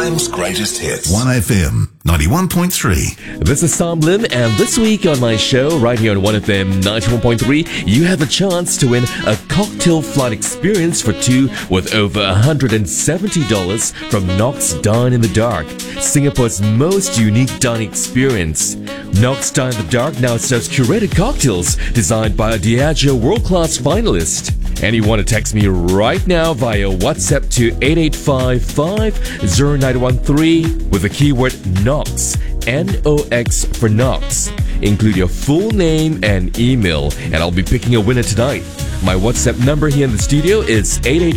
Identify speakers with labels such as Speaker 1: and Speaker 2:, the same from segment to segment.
Speaker 1: time's greatest hits. 1FM 91.3.
Speaker 2: This is Sam Lim, and this week on my show, right here on 1FM 91.3, you have a chance to win a cocktail flight experience for two with over $170 from Knox Dine in the Dark, Singapore's most unique dining experience. Knox Dine in the Dark now serves curated cocktails designed by a Diageo world-class finalist. And you want to text me right now via WhatsApp to 8855-0913 with the keyword Knox, N-O-X for Knox. Include your full name and email, and I'll be picking a winner tonight. My WhatsApp number here in the studio is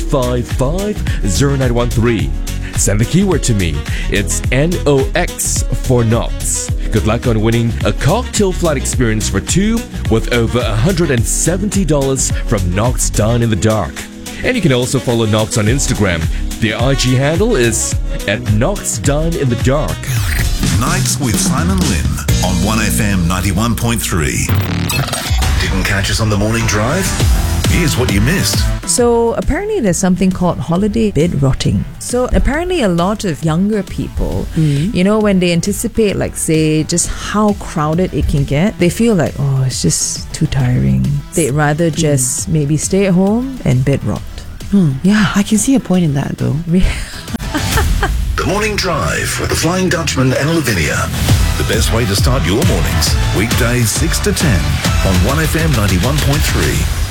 Speaker 2: 8855-0913. Send the keyword to me. It's N-O-X for Knox. Good luck on winning a cocktail flight experience for two with over $170 from Knox Dine in the Dark. And you can also follow Knox on Instagram. Their IG handle is @Knox Dine in the Dark.
Speaker 1: Nights with Simon Lim on 1FM 91.3. Didn't catch us on the morning drive? Here's what you missed.
Speaker 3: So apparently there's something called holiday bed rotting. So apparently a lot of younger people, when they anticipate, like say, just how crowded it can get, they feel like, oh, it's just too tiring. They'd rather just maybe stay at home and bed rot.
Speaker 4: Yeah, I can see a point in that though.
Speaker 1: The Morning Drive with the Flying Dutchman and Lavinia. The best way to start your mornings. Weekdays 6 to 10 on 1FM 91.3.